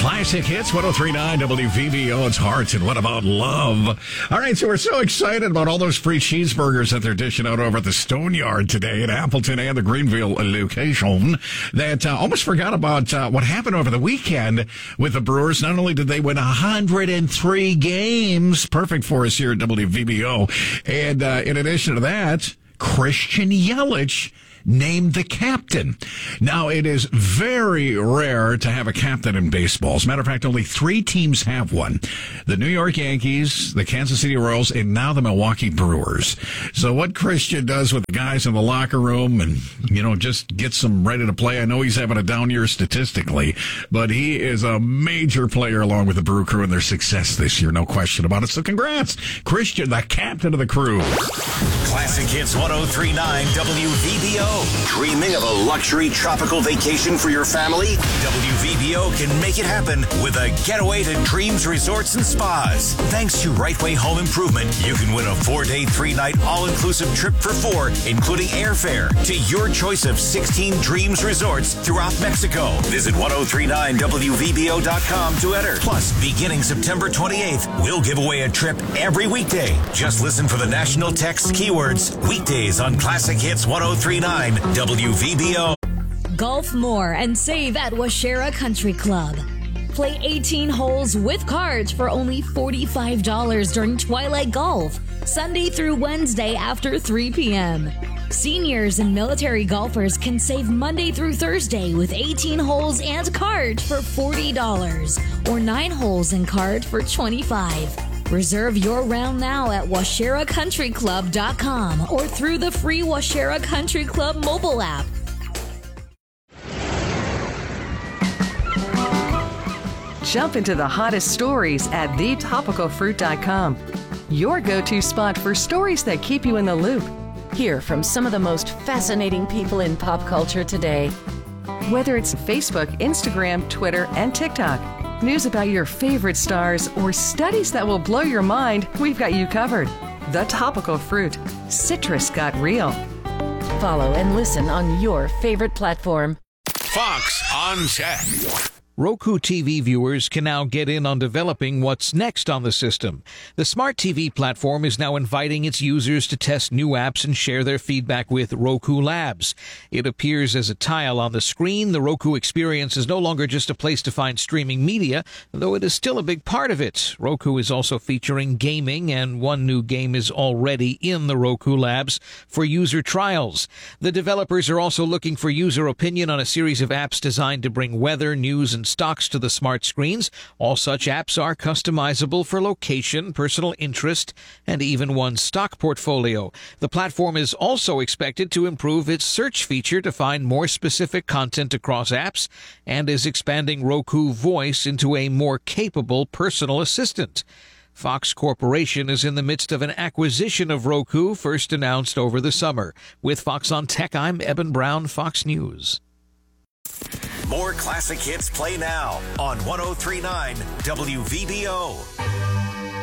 Classic Hits, 103.9 WVBO. It's Hearts and What About Love? All right, so we're so excited about all those free cheeseburgers that they're dishing out over at the Stone Yard today at Appleton and the Greenville location that almost forgot about what happened over the weekend with the Brewers. Not only did they win 103 games, perfect for us here at WVBO, and in addition to that, Christian Yelich named the captain. Now, it is very rare to have a captain in baseball. As a matter of fact, only 3 teams have one. The New York Yankees, the Kansas City Royals, and now the Milwaukee Brewers. So what Christian does with the guys in the locker room and, just gets them ready to play. I know he's having a down year statistically, but he is a major player along with the Brew Crew and their success this year. No question about it. So congrats, Christian, the captain of the crew. Classic Hits 103.9 WVBO. Dreaming of a luxury tropical vacation for your family? WVBO can make it happen with a getaway to Dreams Resorts and Spas. Thanks to Right Way Home Improvement, you can win a 4-day, 3-night all-inclusive trip for 4, including airfare, to your choice of 16 Dreams Resorts throughout Mexico. Visit 1039WVBO.com to enter. Plus, beginning September 28th, we'll give away a trip every weekday. Just listen for the national text keywords weekdays on Classic Hits 103.9 WVBO. Golf more and save at Washera Country Club. Play 18 holes with cards for only $45 during Twilight Golf, Sunday through Wednesday after 3 p.m. Seniors and military golfers can save Monday through Thursday with 18 holes and cards for $40 or 9 holes and card for $25. Reserve your round now at WasheraCountryClub.com or through the free Washera Country Club mobile app. Jump into the hottest stories at TheTopicalFruit.com. Your go-to spot for stories that keep you in the loop. Hear from some of the most fascinating people in pop culture today. Whether it's Facebook, Instagram, Twitter, and TikTok, news about your favorite stars, or studies that will blow your mind, we've got you covered. The Topical Fruit. Citrus got real. Follow and listen on your favorite platform. Fox on Tech. Roku TV viewers can now get in on developing what's next on the system. The Smart TV platform is now inviting its users to test new apps and share their feedback with Roku Labs. It appears as a tile on the screen. The Roku experience is no longer just a place to find streaming media, though it is still a big part of it. Roku is also featuring gaming, and one new game is already in the Roku Labs for user trials. The developers are also looking for user opinion on a series of apps designed to bring weather, news, and stocks to the smart screens. All such apps are customizable for location, personal interest, and even one's stock portfolio. The platform is also expected to improve its search feature to find more specific content across apps and is expanding Roku Voice into a more capable personal assistant. Fox Corporation is in the midst of an acquisition of Roku, first announced over the summer. With Fox on Tech, I'm Eben Brown, Fox News. More classic hits play now on 103.9 WVBO.